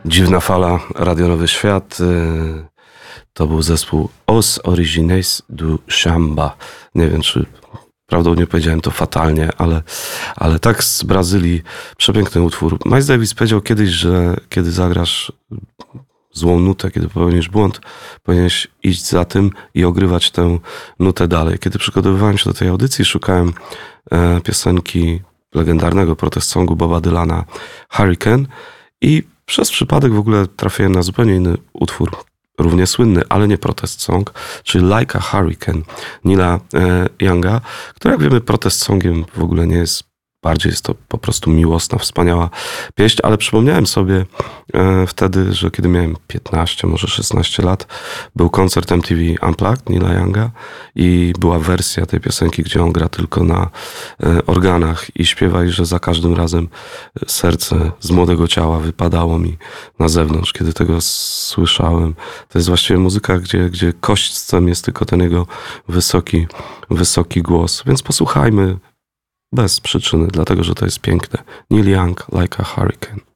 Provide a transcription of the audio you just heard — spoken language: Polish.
Dziwna fala, Radio Nowy Świat. To był zespół Os Origines du Samba. Nie wiem, czy prawdopodobnie powiedziałem to fatalnie, ale tak z Brazylii. Przepiękny utwór. Miles Davis powiedział kiedyś, że kiedy zagrasz złą nutę, kiedy popełnisz błąd, powinieneś iść za tym i ogrywać tę nutę dalej. Kiedy przygotowywałem się do tej audycji, szukałem piosenki legendarnego protest songu Boba Dylana Hurricane i przez przypadek w ogóle trafiłem na zupełnie inny utwór, równie słynny, ale nie protest song, czyli Like a Hurricane Neila Younga, który jak wiemy protest songiem w ogóle nie jest. Bardziej jest to po prostu miłosna, wspaniała pieśń, ale przypomniałem sobie wtedy, że kiedy miałem 15, może 16 lat, był koncert MTV Unplugged Neila Younga i była wersja tej piosenki, gdzie on gra tylko na organach i śpiewa, i że za każdym razem serce z młodego ciała wypadało mi na zewnątrz, kiedy tego słyszałem. To jest właściwie muzyka, gdzie kośćcem jest tylko ten jego wysoki głos. Więc posłuchajmy bez przyczyny, dlatego że to jest piękne. Neil Young, Like a Hurricane.